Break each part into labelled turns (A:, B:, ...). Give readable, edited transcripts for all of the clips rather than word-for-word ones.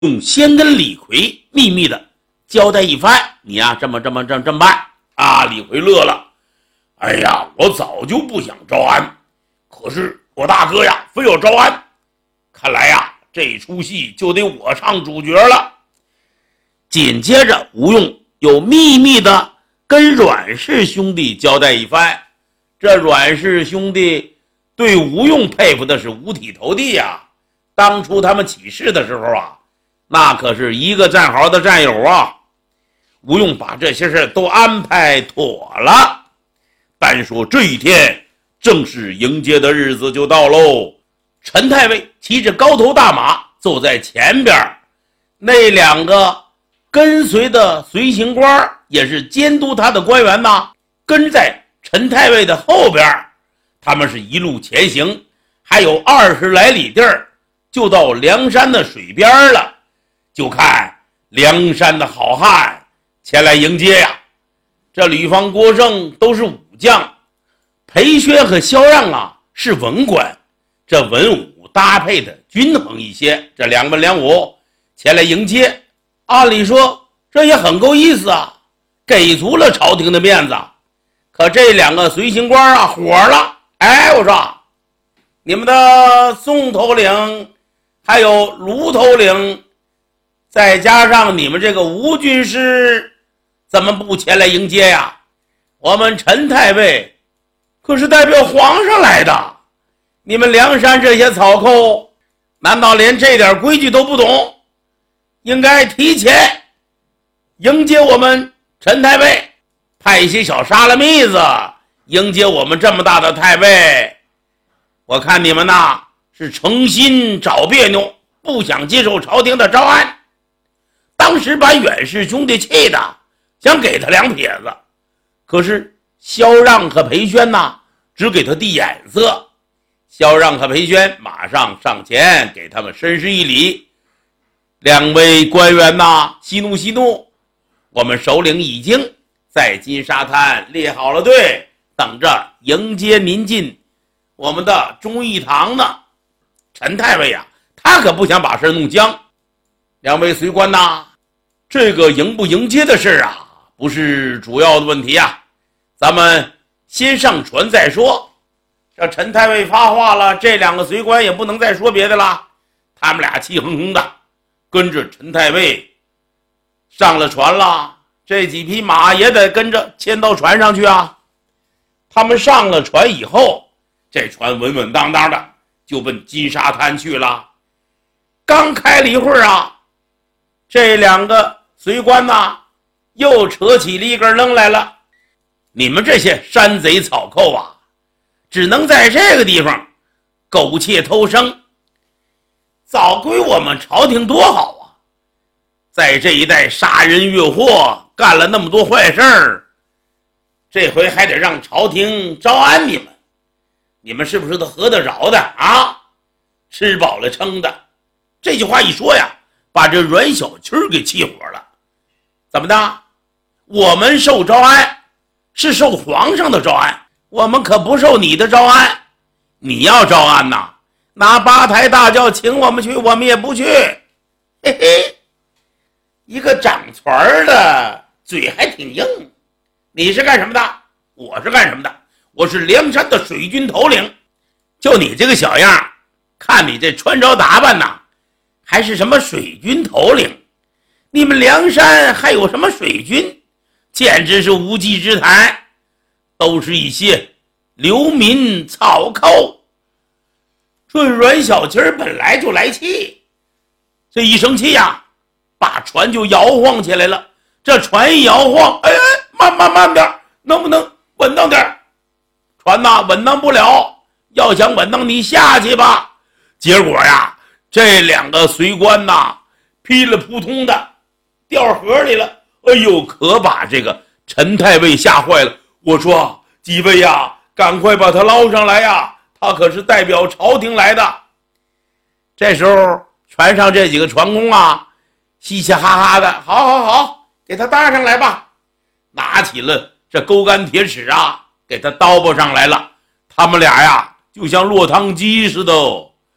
A: 先跟李逵秘密的交代一番，你呀这么办啊。李逵乐了，哎呀，我早就不想招安，可是我大哥呀非要招安，看来呀这出戏就得我上主角了。紧接着吴用又秘密的跟阮氏兄弟交代一番，这阮氏兄弟对吴用佩服的是五体投地呀。当初他们起事的时候啊，那可是一个战壕的战友啊。吴用把这些事都安排妥了。单说这一天正式迎接的日子就到喽。陈太尉骑着高头大马走在前边，那两个跟随的随行官也是监督他的官员呐，跟在陈太尉的后边。他们是一路前行，还有20来里地儿就到梁山的水边了。就看梁山的好汉前来迎接呀。这吕方、郭盛都是武将，裴宣和萧让啊是文官，这文武搭配的均衡一些。这两文两武前来迎接，按理说这也很够意思啊，给足了朝廷的面子。可这两个随行官啊火了，哎，我说你们的宋头领还有卢头领，再加上你们这个吴军师，怎么不前来迎接呀？我们陈太尉可是代表皇上来的，你们梁山这些草寇难道连这点规矩都不懂？应该提前迎接我们陈太尉，派一些小沙拉蜜子迎接我们这么大的太尉。我看你们呐是诚心找别扭，不想接受朝廷的招安。当时把阮氏兄弟气的想给他两撇子，可是萧让和裴宣呐只给他递眼色。萧让和裴宣马上上前给他们深施一礼。两位官员呐息怒息怒，我们首领已经在金沙滩列好了队，等着迎接您进我们的忠义堂呢。陈太尉啊他可不想把事弄僵。两位随官呐，这个迎不迎接的事啊不是主要的问题啊，咱们先上船再说。这陈太尉发话了，这两个随官也不能再说别的了，他们俩气哼哼的跟着陈太尉上了船了，这几匹马也得跟着牵到船上去啊。他们上了船以后，这船稳稳当当的就奔金沙滩去了。刚开了一会儿啊，这两个随官呐又扯起了一根楞来了。你们这些山贼草寇啊，只能在这个地方苟且偷生，早归我们朝廷多好啊，在这一带杀人越货，干了那么多坏事儿，这回还得让朝廷招安你们，你们是不是都合得着的啊？吃饱了撑的。这句话一说呀，把这阮小七给气火了。怎么的？我们受招安是受皇上的招安，我们可不受你的招安。你要招安呐，拿八抬大轿请我们去，我们也不去。嘿嘿，一个长船的嘴还挺硬。你是干什么的？我是干什么的？我是梁山的水军头领。就你这个小样，看你这穿着打扮呐，还是什么水军头领？你们梁山还有什么水军？简直是无稽之谈，都是一些流民草寇。这阮小七本来就来气，这一生气呀，把船就摇晃起来了。这船一摇晃，哎，慢点，能不能稳当点？船呐稳当不了，要想稳当你下去吧。结果呀，这两个随官呐噼里扑通的掉河里了。哎呦，可把这个陈太尉吓坏了。我说几位呀，赶快把他捞上来呀，他可是代表朝廷来的。这时候船上这几个船工啊嘻嘻哈哈的，好，给他搭上来吧。拿起了这钩竿铁尺啊，给他叨包上来了。他们俩呀就像落汤鸡似的。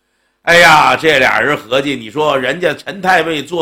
A: 哎呀，这俩人合计，你说人家陈太尉做